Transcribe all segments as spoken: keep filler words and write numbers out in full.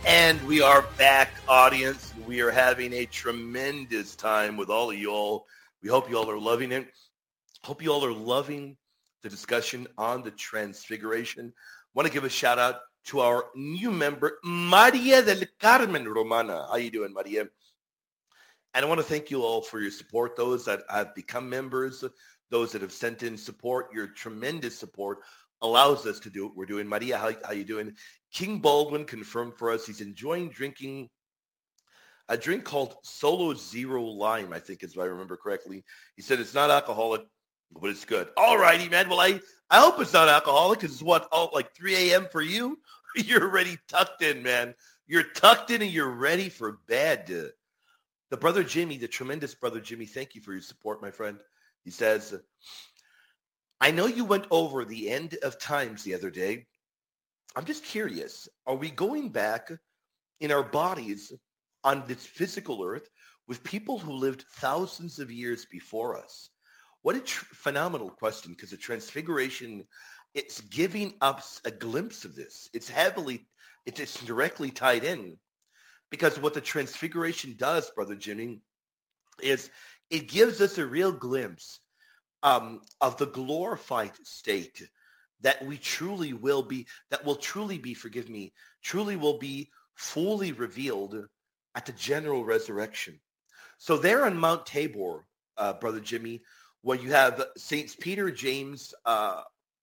And we are back, audience. We are having a tremendous time with all of y'all. We hope you all are loving it. Hope you all are loving the discussion on the Transfiguration. Want to give a shout out to our new member, Maria del Carmen Romana. How you doing, Maria? And I want to thank you all for your support. Those that have become members, those that have sent in support, your tremendous support allows us to do what we're doing. Maria, how, how you doing? King Baldwin confirmed for us he's enjoying drinking a drink called Solo Zero Lime, I think is if I remember correctly. He said it's not alcoholic, but it's good. All righty, man. Well, I, I hope it's not alcoholic because it's what, oh, like three a.m. for you? You're already tucked in, man. You're tucked in and you're ready for bed. The brother Jimmy, the tremendous brother Jimmy, thank you for your support, my friend. He says, I know you went over the end of times the other day. I'm just curious, are we going back in our bodies on this physical earth with people who lived thousands of years before us? What a tr- phenomenal question, because the Transfiguration, it's giving us a glimpse of this. It's heavily, it's, it's directly tied in, because what the Transfiguration does, Brother Jimmy, is it gives us a real glimpse um, of the glorified state that we truly will be, that will truly be, forgive me, truly will be fully revealed at the general resurrection. So there on Mount Tabor, uh, Brother Jimmy, where you have Saints Peter, James, uh,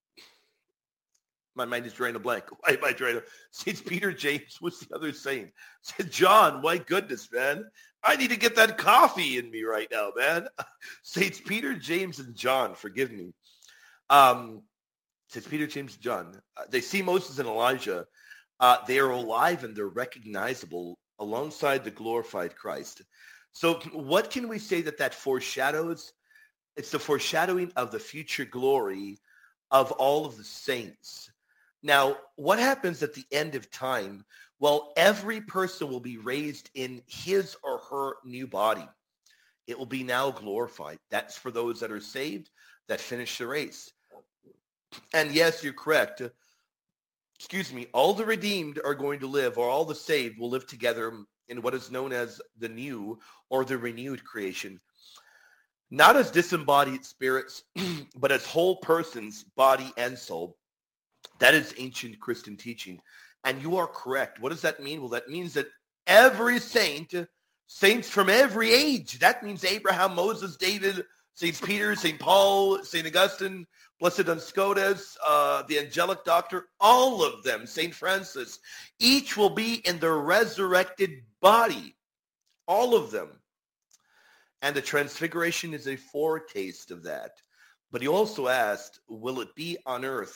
my mind is drawing a blank. Why am I drawing a, Saints Peter, James, what's the other saying? Said John, my goodness, man. I need to get that coffee in me right now, man. Saints Peter, James, and John, forgive me. Um, Saints Peter, James, and John. Uh, they see Moses and Elijah. Uh, they are alive and they're recognizable alongside the glorified Christ. So what can we say that that foreshadows? It's the foreshadowing of the future glory of all of the saints. Now, what happens at the end of time? Well, every person will be raised in his or her new body. It will be now glorified. That's for those that are saved, that finish the race. And yes, you're correct. Excuse me. All the redeemed are going to live, or all the saved will live together in what is known as the new or the renewed creation. Not as disembodied spirits, but as whole persons, body and soul. That is ancient Christian teaching. And you are correct. What does that mean? Well, that means that every saint, saints from every age, that means Abraham, Moses, David, Saint Peter, Saint Paul, Saint Augustine, Blessed Duns Scotus, uh, the angelic doctor, all of them, Saint Francis, each will be in their resurrected body, all of them. And the Transfiguration is a foretaste of that. But he also asked, will it be on earth?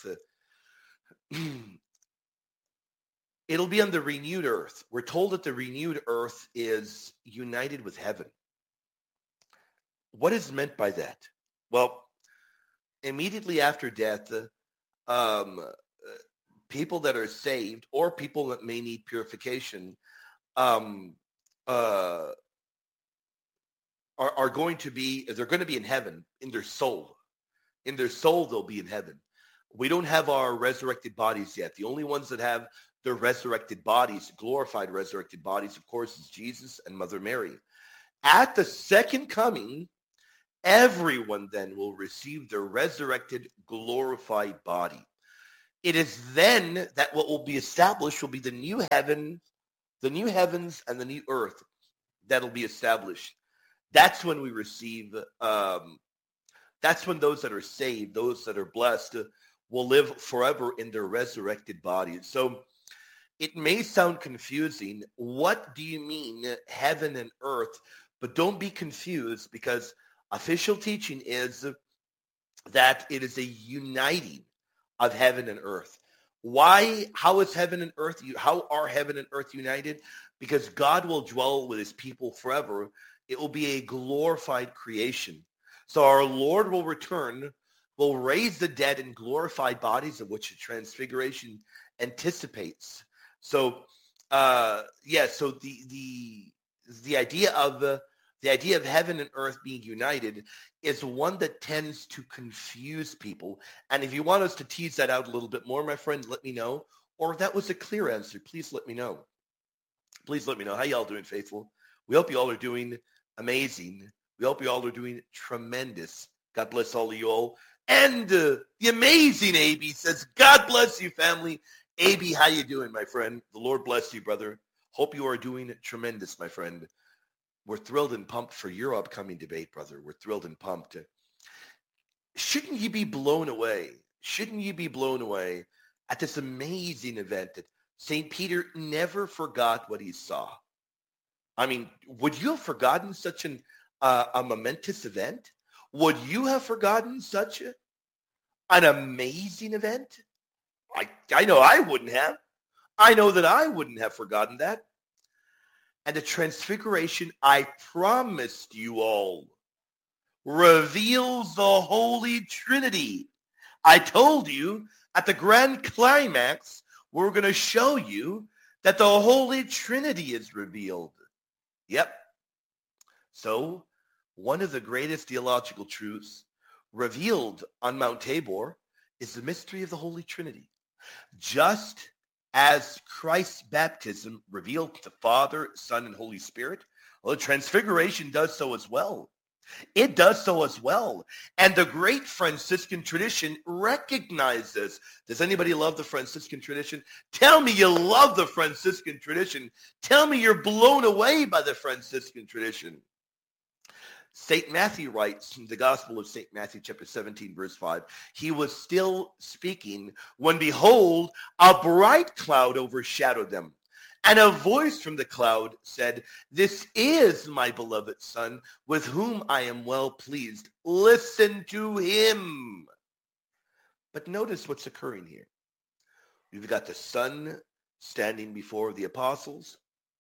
It'll be on the renewed earth. We're told that the renewed earth is united with heaven. What is meant by that? Well, immediately after death, um, people that are saved or people that may need purification um, uh, are, are going to be, they're going to be in heaven in their soul. In their soul, they'll be in heaven. We don't have our resurrected bodies yet. The only ones that have their resurrected bodies, glorified resurrected bodies, of course, is Jesus and Mother Mary. At the second coming, everyone then will receive their resurrected, glorified body. It is then that what will be established will be the new heaven, the new heavens and the new earth that'll be established. That's when we receive, um, that's when those that are saved, those that are blessed, uh, will live forever in their resurrected bodies. So it may sound confusing. What do you mean heaven and earth? But don't be confused, because official teaching is that it is a uniting of heaven and earth. Why? How is heaven and earth? How are heaven and earth united? Because God will dwell with his people forever. It will be a glorified creation. So our Lord will return, will raise the dead in glorified bodies, of which the Transfiguration anticipates. So, uh, yeah. So the the the idea of the the idea of heaven and earth being united is one that tends to confuse people. And if you want us to tease that out a little bit more, my friend, let me know. Or if that was a clear answer, please let me know. Please let me know. How y'all doing, faithful? We hope you all are doing amazing. We hope you all are doing tremendous. God bless all of you all. And uh, the amazing A B says, God bless you, family. A B, how you doing, my friend? The Lord bless you, brother. Hope you are doing tremendous, my friend. We're thrilled and pumped for your upcoming debate, brother. We're thrilled and pumped. Shouldn't you be blown away? Shouldn't you be blown away at this amazing event that Saint Peter never forgot what he saw? I mean, would you have forgotten such an, uh, a momentous event? Would you have forgotten such a, an amazing event? I, I know I wouldn't have. I know that I wouldn't have forgotten that. And the transfiguration, I promised you all, reveals the Holy Trinity. I told you at the grand climax, we're going to show you that the Holy Trinity is revealed. Yep. So one of the greatest theological truths revealed on Mount Tabor is the mystery of the Holy Trinity. Just as Christ's baptism revealed the Father, Son, and Holy Spirit, well, the transfiguration does so as well. It does so as well. And the great Franciscan tradition recognizes. Does anybody love the Franciscan tradition? Tell me you love the Franciscan tradition. Tell me you're blown away by the Franciscan tradition. Saint Matthew writes in the Gospel of Saint Matthew, chapter seventeen, verse five, he was still speaking when, behold, a bright cloud overshadowed them. And a voice from the cloud said, this is my beloved Son, with whom I am well pleased. Listen to him. But notice what's occurring here. You've got the Son standing before the apostles.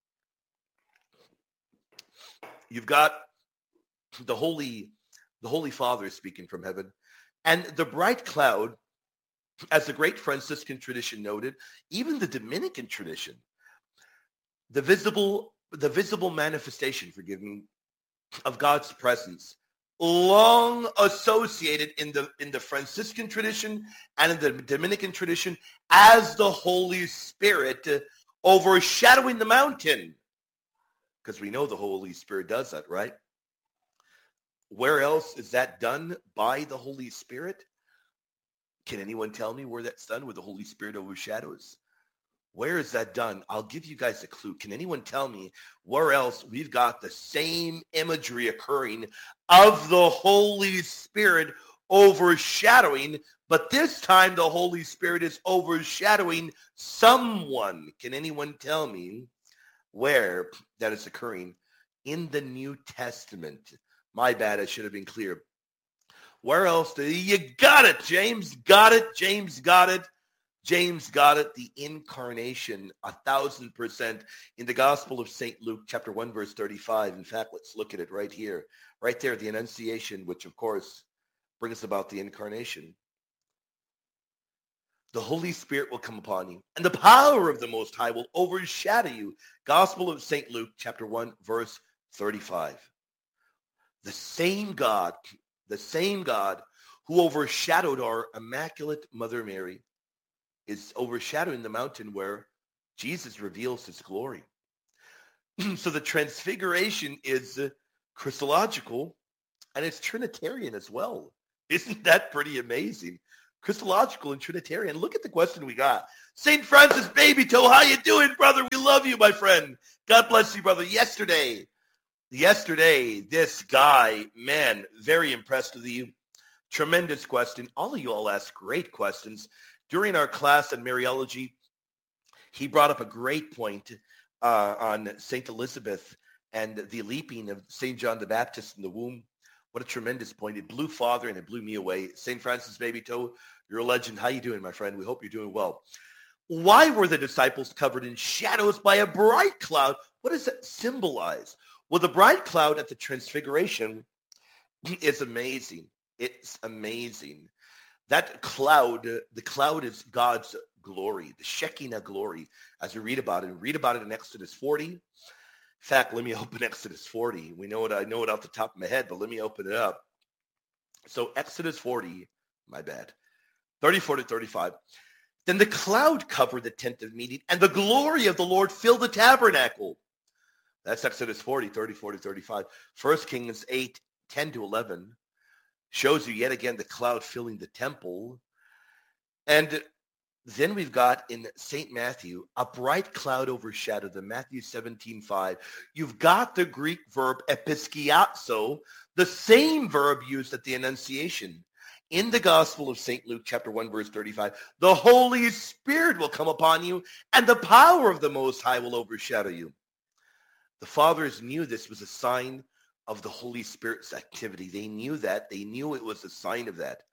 You've got the Holy, the Holy Father speaking from heaven. And the bright cloud, as the great Franciscan tradition noted, even the Dominican tradition, the visible, the visible manifestation, forgive me, of God's presence, long associated in the in the Franciscan tradition and in the Dominican tradition as the Holy Spirit overshadowing the mountain. Because we know the Holy Spirit does that, right? Where else is that done by the Holy Spirit? Can anyone tell me where that's done, where the Holy Spirit overshadows? Where is that done? I'll give you guys a clue. Can anyone tell me where else we've got the same imagery occurring of the Holy Spirit overshadowing, but this time the Holy Spirit is overshadowing someone? Can anyone tell me where that is occurring in the New Testament? My bad, I should have been clear. Where else? Do you got it, James? Got it. James got it. James got it. The incarnation, a thousand percent, in the Gospel of Saint Luke, chapter one, verse thirty-five. In fact, let's look at it right here. Right there, the Annunciation, which, of course, brings about the incarnation. The Holy Spirit will come upon you, and the power of the Most High will overshadow you. Gospel of Saint Luke, chapter one, verse thirty-five. The same God, the same God who overshadowed our Immaculate Mother Mary is overshadowing the mountain where Jesus reveals his glory. So the transfiguration is uh, Christological, and it's Trinitarian as well. Isn't that pretty amazing? Christological and Trinitarian. Look at the question we got. Saint Francis Baby Toe, how you doing, brother? We love you, my friend. God bless you, brother. Yesterday, yesterday, this guy, man, very impressed with you. Tremendous question. All of you all asked great questions. During our class on Mariology, he brought up a great point uh, on Saint Elizabeth and the leaping of Saint John the Baptist in the womb. What a tremendous point. It blew Father and it blew me away. Saint Francis Baby Toe, you're a legend. How you doing, my friend? We hope you're doing well. Why were the disciples covered in shadows by a bright cloud? What does that symbolize? Well, the bright cloud at the Transfiguration is amazing. It's amazing. That cloud, the cloud is God's glory, the Shekinah glory, as we read about it. And read about it in Exodus forty. In fact, let me open Exodus forty. We know it, I know it off the top of my head, but let me open it up. So Exodus forty, my bad, thirty-four to thirty-five. Then the cloud covered the tent of meeting, and the glory of the Lord filled the tabernacle. That's Exodus forty, thirty-four to thirty-five. First Kings eight, ten to eleven shows you yet again the cloud filling the temple. And then we've got in Saint Matthew, a bright cloud overshadowed them, Matthew seventeen, five. You've got the Greek verb episkiazo, the same verb used at the Annunciation. In the Gospel of Saint Luke, chapter one, verse thirty-five, the Holy Spirit will come upon you, and the power of the Most High will overshadow you. The fathers knew this was a sign of the Holy Spirit's activity. They knew that. They knew it was a sign of that.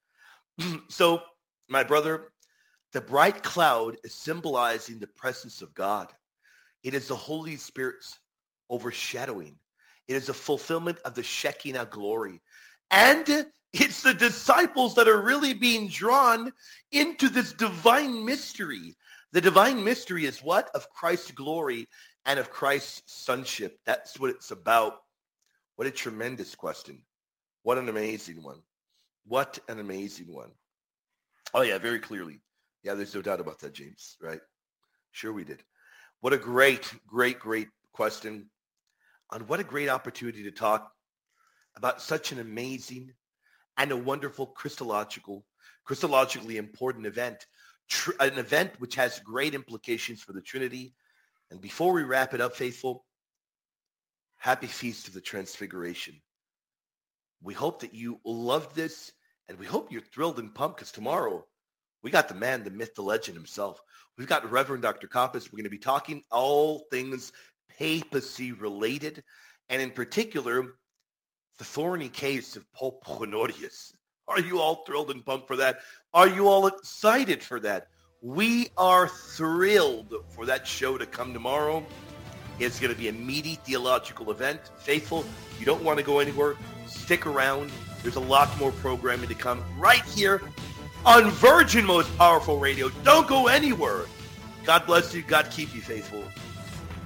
So, my brother, the bright cloud is symbolizing the presence of God. It is the Holy Spirit's overshadowing. It is a fulfillment of the Shekinah glory. And it's the disciples that are really being drawn into this divine mystery. The divine mystery is what? Of Christ's glory and of Christ's sonship. That's what it's about. What a tremendous question. What an amazing one. What an amazing one. Oh, yeah, very clearly. Yeah, there's no doubt about that, James, right? Sure we did. What a great, great, great question. And what a great opportunity to talk about such an amazing and a wonderful Christological, Christologically important event, tr- an event which has great implications for the Trinity. And before we wrap it up, faithful, happy feast of the Transfiguration. We hope that you loved this, and we hope you're thrilled and pumped, because tomorrow we got the man, the myth, the legend himself. We've got Reverend Doctor Koppas. We're going to be talking all things papacy related, and in particular, the thorny case of Pope Honorius. Are you all thrilled and pumped for that? Are you all excited for that? We are thrilled for that show to come tomorrow. It's going to be a meaty theological event. Faithful, you don't want to go anywhere. Stick around. There's a lot more programming to come right here on Virgin Most Powerful Radio. Don't go anywhere. God bless you. God keep you, faithful.